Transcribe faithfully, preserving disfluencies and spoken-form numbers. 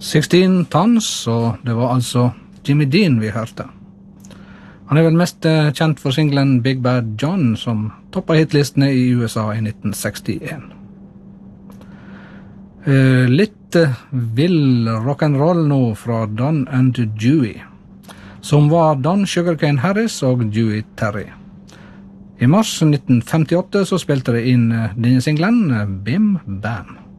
sixteen Tons, og det var altså Jimmy Dean vi hørte. Han er vel mest kjent for singlen Big Bad John, som toppet hitlistene i U S A i nitten sekstien. Uh, litt uh, vill rock'n'roll nå fra Don and Dewey, som var Don Sugarcane Harris og Dewey Terry. I mars nitten femtiåtte så spilte de inn uh, denne singlen, uh, Bim Bam.